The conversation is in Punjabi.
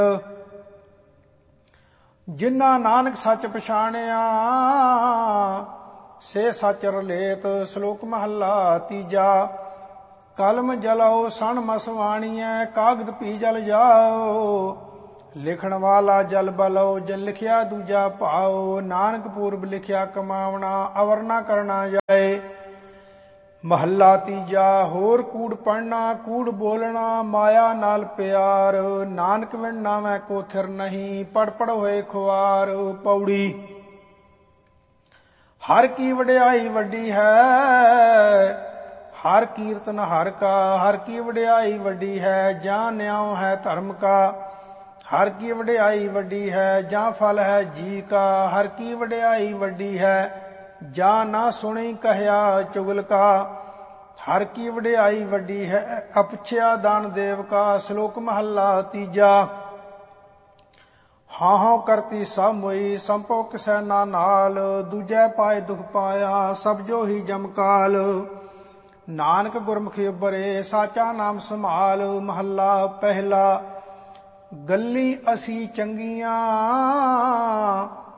ਜਿਨ੍ਹਾਂ ਨਾਨਕ ਸੱਚ ਪਛਾਣਿਆ ਸੇ ਸੱਚ ਰਲੇਤ। ਸ਼ਲੋਕ ਮਹੱਲਾ ਤੀਜਾ। ਕਲਮ ਜਲਾਓ ਸਣ ਮਸਵਾਣੀਐ, ਕਾਗਦ ਪੀ ਜਲ ਜਾਓ। ਲਿਖਣ ਵਾਲਾ ਜਲ ਬਲੋ, ਜਨ ਲਿਖਿਆ ਦੂਜਾ ਭਾਓ। ਨਾਨਕ ਪੂਰਬ ਲਿਖਿਆ ਕਮਾਵਣਾ, ਅਵਰ ਨਾ ਕਰਨਾ ਜਾਏ। ਮਹੱਲਾ ਤੀਜਾ। ਹੋਰ ਕੂੜ ਪੜਨਾ, ਕੂੜ ਬੋਲਣਾ, ਮਾਇਆ ਨਾਲ ਪਿਆਰ। ਨਾਨਕ ਵਿਣ ਨਾਵੈ ਕੋ ਥਿਰ ਨਹੀਂ, ਪੜ ਪੜ ਹੋਏ ਖੁਆਰ। ਪੌੜੀ। ਹਰ ਕੀ ਵਡਿਆਈ ਵੱਡੀ ਹੈ, ਹਰ ਕੀਰਤਨ ਹਰ ਕਾ। ਹਰ ਕੀ ਵਡਿਆਈ ਵੱਡੀ ਹੈ, ਜਾਂ ਨਿਆਉ ਹੈ ਧਰਮ ਕਾ। ਹਰ ਕੀ ਵਡਿਆਈ ਵੱਡੀ ਹੈ, ਜਾਂ ਫਲ ਹੈ ਜੀ ਕਾ। ਹਰ ਕੀ ਵਡਿਆਈ ਵੱਡੀ ਹੈ, ਜਾਂ ਨਾ ਸੁਣੀ ਕਹਿਆ ਚੁਗਲ ਕਾ। ਹਰ ਕੀ ਵਡਿਆਈ ਵੱਡੀ ਹੈ, ਅਪੁੱਛਿਆ ਦਾਨ ਦੇਵ ਕਾ। ਸ਼ਲੋਕ ਮਹੱਲਾ ਤੀਜਾ। ਹਾਂ ਹਾਂ ਕਰਤੀ ਸਭ ਮੋਈ, ਸੰਭੋ ਕਿਸੈ ਨਾ ਨਾਲ। ਦੂਜੈ ਪਾਏ ਦੁਖ ਪਾਇਆ, ਸਭ ਜੋ ਹੀ ਜਮਕਾਲ। ਨਾਨਕ ਗੁਰਮੁਖੀ ਉਬਰੇ, ਸਾਚਾ ਨਾਮ ਸੰਭਾਲ। ਮਹੱਲਾ ਪਹਿਲਾ। ਗੱਲੀ ਅਸੀਂ ਚੰਗੀਆਂ,